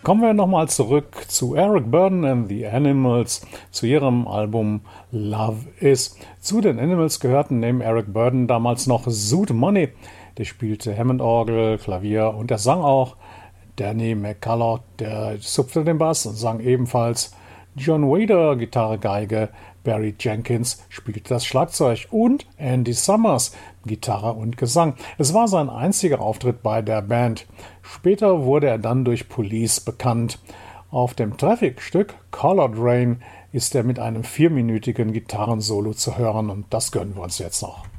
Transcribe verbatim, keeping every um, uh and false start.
Kommen wir nochmal zurück zu Eric Burdon and the Animals, zu ihrem Album Love Is. Zu den Animals gehörten neben Eric Burdon damals noch Zoot Money. Der spielte Hammond-Orgel, Klavier und er sang auch. Danny McCullough, der zupfte den Bass und sang ebenfalls. John Wader, Gitarre, Geige. Barry Jenkins spielte das Schlagzeug und Andy Summers, Gitarre und Gesang. Es war sein einziger Auftritt bei der Band. Später wurde er dann durch Police bekannt. Auf dem Traffic-Stück Colored Rain ist er mit einem vierminütigen Gitarrensolo zu hören und das gönnen wir uns jetzt noch.